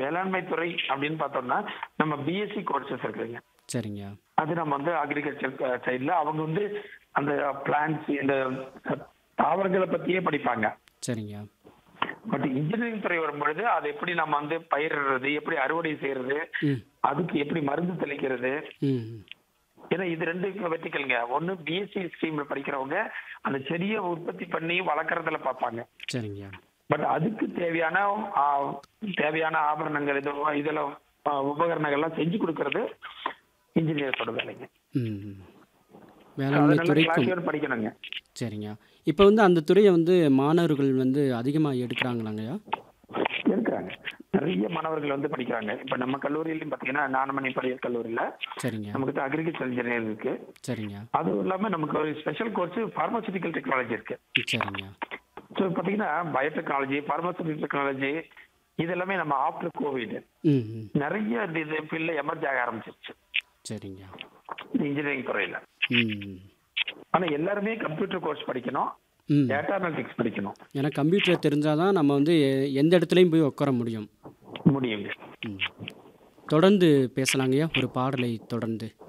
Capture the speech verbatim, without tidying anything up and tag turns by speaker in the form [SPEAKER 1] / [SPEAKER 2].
[SPEAKER 1] வேளாண்மை துறை அப்படின்னு பார்த்தோம்னா நம்ம பிஎஸ்சி கோர்சஸ் இருக்குங்க.
[SPEAKER 2] சரிங்க.
[SPEAKER 1] அது நம்ம வந்து அக்ரிகல்ச்சர் சைடில் அவங்க வந்து அந்த பிளான்ஸ் இந்த தாவரங்களை பற்றியே படிப்பாங்க.
[SPEAKER 2] சரிங்க.
[SPEAKER 1] பட் இன்ஜினியரிங் துறை வரும்பொழுது அது எப்படி நம்ம வந்து பயிரிடுறது, எப்படி அறுவடை செய்யறது,
[SPEAKER 2] ம்
[SPEAKER 1] அதுக்கு எப்படி மருந்து தெளிக்கிறது.
[SPEAKER 2] ம்
[SPEAKER 1] ஏன்னா இது ரெண்டு வெர்டிகல்ங்க. ஒன்று பிஎஸ்சி ஸ்ட்ரீம்ல படிக்கிறவங்க அந்த செடியை உற்பத்தி பண்ணி வளர்க்குறதுல பார்ப்பாங்க.
[SPEAKER 2] சரிங்க.
[SPEAKER 1] பட் அதுக்கு தேவையான ஆ, தேவையான ஆபரணங்கள் இது இதெல்லாம் ஆ, உபகரணங்கள்லாம் செஞ்சு கொடுக்கறது இன்ஜினியர்ஸோட வேலைங்க.
[SPEAKER 2] ம் வேளாண்மை
[SPEAKER 1] அதனால
[SPEAKER 2] துறைக்கும்.
[SPEAKER 1] கிளாஸ் படிக்கணுங்க.
[SPEAKER 2] சரிங்க. இப்போ வந்து அந்த துறையை வந்து மாணவர்கள் வந்து அதிகமாக எடுக்கிறாங்களாங்கய்யா?
[SPEAKER 1] இருக்கிறாங்க. நிறைய மாணவர்கள் வந்து படிக்கிறாங்க. இப்ப நம்ம கல்லூரியிலும் பாத்தீங்கன்னா ஞானமணி பொறியியல் கல்லூரியில
[SPEAKER 2] சரிங்க.
[SPEAKER 1] நமக்கு அக்ரிகல்ச்சர் இன்ஜினியர் இருக்கு.
[SPEAKER 2] சரிங்க.
[SPEAKER 1] அதுவும் இல்லாம நமக்கு ஒரு ஸ்பெஷல் கோர்ஸ் பார்மசூட்டிக்கல் டெக்னாலஜி இருக்கு.
[SPEAKER 2] சரிங்க.
[SPEAKER 1] ஸோ பாத்தீங்கன்னா பயோடெக்னாலஜி, பார்மசூட்டிக்கல் டெக்னாலஜி இது எல்லாமே நம்ம ஆஃப்டர் கோவிட்
[SPEAKER 2] ம் ம்
[SPEAKER 1] நிறைய இந்த இது ஃபீல்ட்ல எமர்ஜ் ஆக ஆரம்பிச்சிருச்சு
[SPEAKER 2] சரிங்க.
[SPEAKER 1] இந்த இன்ஜினியரிங் துறையில.
[SPEAKER 2] ம்
[SPEAKER 1] ஆனா எல்லாருமே கம்ப்யூட்டர் கோர்ஸ் படிக்கணும்,
[SPEAKER 2] ம்
[SPEAKER 1] டேட்டா அனலிட்டிக்ஸ் படிக்கணும்.
[SPEAKER 2] ஏன்னா கம்ப்யூட்டர் தெரிஞ்சால் தான் நம்ம வந்து எ- எந்த இடத்துலையும் போய் உட்கார முடியும்.
[SPEAKER 1] முடியுங்க.
[SPEAKER 2] ம் தொடர்ந்து பேசலாங்கய்யா ஒரு பாடலை தொடர்ந்து.